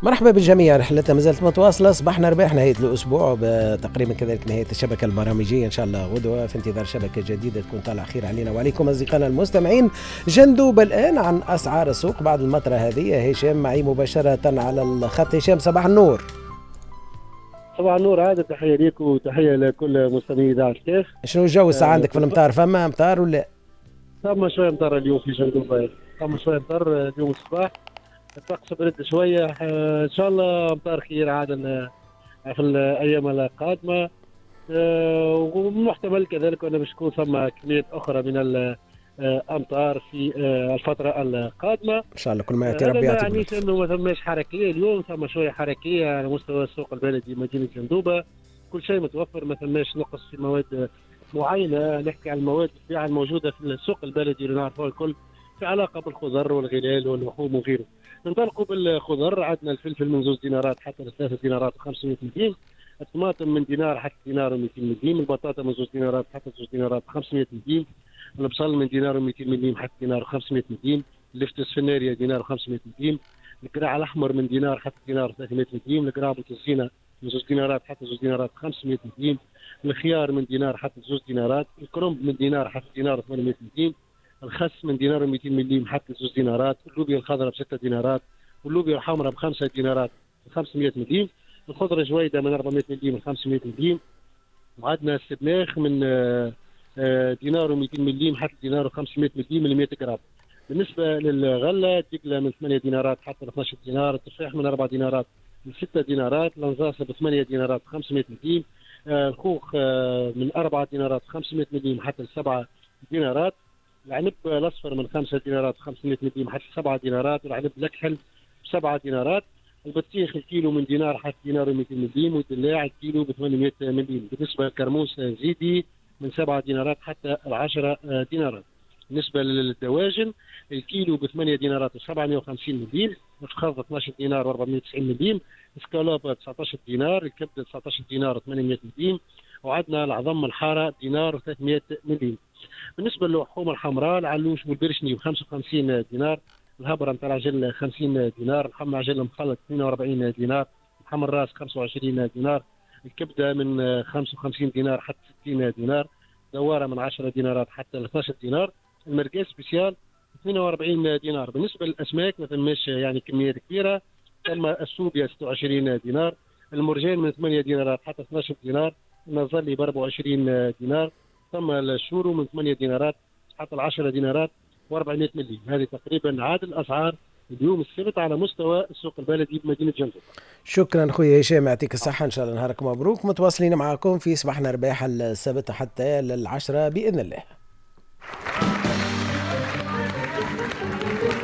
مرحبا بالجميع، رحلتنا ما زالت متواصلة. صباحنا رباح نهاية الأسبوع وتقريبا كذلك نهاية الشبكة البرامجية، إن شاء الله غدوة في انتظار شبكة جديدة تكون طالع خير علينا وعليكم أصدقائنا المستمعين. جندوب الآن عن أسعار السوق بعد المطرة هذه. هشام معي مباشرة على الخط. هشام صباح النور. صباح النور، عادة تحية ليك وتحية لكل مستمعي إذاعة كيف. شنو الجو الساعة عندك في المطار؟ فما مطار ولا؟ ثم شوية مطر اليوم في جندوب، ثم شوية مطر اليوم الصباح. الطقس برد شوية، إن شاء الله مطر خير عادة في الأيام القادمة. ومحتمل كذلك أن باش تكون ثم كمية أخرى من الأمطار في الفترة القادمة إن شاء الله. كل ما يأتي ربي هذا ما يعطيك يعنيش أنه ما ثماش حركية اليوم، ثم شوية حركية على مستوى السوق البلدي مدينة جندوبة. كل شيء متوفر، ما ثماش نقص في مواد معينة. نحكي عن المواد البيع الموجودة في السوق البلدي اللي نعرفها الكل في علاقة بالخضر والغلال واللحوم وغيره. ننطلقوا بالخضر، عندنا الفلفل من 2 دينارات حتى ل 3 دينارات و500 مليم، الطماطم من دينار حتى دينار و200 مليم، البطاطا من 2 دينارات حتى 2 دينارات و500 مليم، البصل من دينار و200 مليم حتى دينار و500 مليم، اللفتس فناريا دينار و500 مليم، القراع الأحمر من دينار حتى دينار و300 مليم، القراع بالتزينة من 2 دينارات حتى 2 دينارات 500 مليم، الخيار من دينار حتى 2 دينارات، الكرنب من دينار حتى دينار و800 مليم، الخس من دينار و200 مليم حتى 2 دينارات، اللوبيا الخضراء ب6 دينارات، واللوبيا الحمراء ب5 دينارات 500 مليم، الخضره جويده من 400 مليم ل 500 مليم، وعندنا السبناخ من دينار و200 مليم حتى دينار و500 مليم ل 100 جرام. بالنسبه للغله، الدقله من 8 دينارات حتى 12 دينار، التفاح من 4 دينارات ل 6 دينارات، الانزاسه ب 8 دينارات 500 مليم، الخوخ من 4 دينارات 500 مليم حتى 7 دينارات، العنب الاصفر من 5 دينارات 500 مليم حتى 7 دينارات، والعنب الاكحل ب 7 دينارات، البطيخ الكيلو من دينار حتى دينار و200 مليم، والدلاع الكيلو ب 800 مليم. بالنسبه للكرموس زيدي من 7 دينارات حتى 10 دينارات. بالنسبه للدواجن، الكيلو ب 8 دينارات و750 مليم، الفخذ 12 دينار و490 مليم، السكالوب 19 دينار، الكبده 19 دينار و800 مليم، وعندنا العظم الحاره دينار و300 مليم. بالنسبه للحوم الحمراء، العلوش والبرشني ب 55 دينار، الهبره نتاع العجل 50 دينار، لحم عجل مخلط 42 دينار، لحم الراس 25 دينار، الكبده من 55 دينار حتى 60 دينار، دواره من 10 دينارات حتى 12 دينار، المرقاس سبيسيال 42 دينار. بالنسبه للاسماك ما ثماش يعني كميات كبيره، ثم السوبيا 26 دينار، المرجان من 8 دينارات حتى 12 دينار، النظري ب 24 دينار، ثم الشورو من 8 دينارات حتى 10 دينارات و400 مليم. هذه تقريبا عاد الاسعار اليوم السبت على مستوى السوق البلدي بمدينه جندوب. شكرا خويا هشام، يعطيك الصحة، إن شاء الله نهارك مبروك. متواصلين معكم في صباحنا رباح السبت حتى للعشرة بإذن الله.